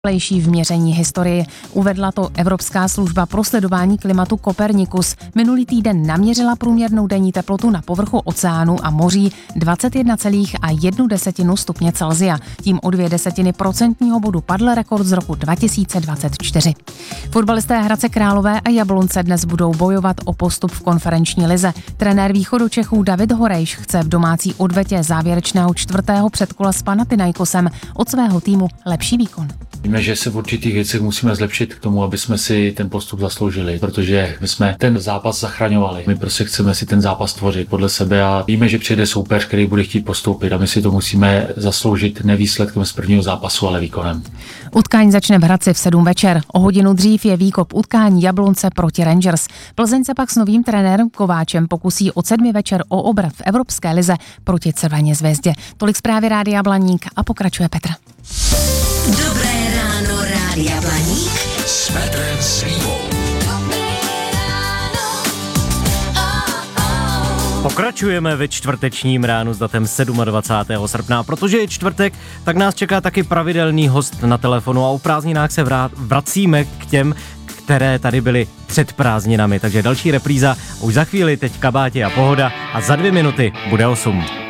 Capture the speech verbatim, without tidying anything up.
v měření historii. Uvedla to Evropská služba pro sledování klimatu Copernicus. Minulý týden naměřila průměrnou denní teplotu na povrchu oceánu a moří dvacet jedna celá jedna stupně Celsia. Tím o dvě desetiny procentního bodu padl rekord z roku dva tisíce dvacet čtyři. Fotbalisté Hradce Králové a Jablonce dnes budou bojovat o postup v konferenční lize. Trenér Východočechů David Horejš chce v domácí odvetě závěrečného čtvrtého předkola s Panathinaikosem od svého týmu lepší výkon. Víme, že se v určitých věcech musíme zlepšit k tomu, aby jsme si ten postup zasloužili, protože my jsme ten zápas zachraňovali. My prostě chceme si ten zápas tvořit podle sebe a víme, že přijde soupeř, který bude chtít postoupit a my si to musíme zasloužit ne výsledkem z prvního zápasu, ale výkonem. Utkání začne v Hradci v sedm večer. O hodinu dřív je výkop utkání Jablonce proti Rangers. Plzeň se pak s novým trenérem Kováčem pokusí od sedmi večer o obrat v Evropské lize proti Červené Zvězdě. Tolik zprávy Rádia Blaník a pokračuje Petr. Dobré ráno, Rádia Blaník s Petrem Svývou. Pokračujeme ve čtvrtečním ránu s datem dvacátého sedmého srpna. Protože je čtvrtek, tak nás čeká taky pravidelný host na telefonu a o prázdninách se vrát, vracíme k těm, které tady byly před prázdninami. Takže další repríza už za chvíli, teď Kabáti a Pohoda a za dvě minuty bude osm.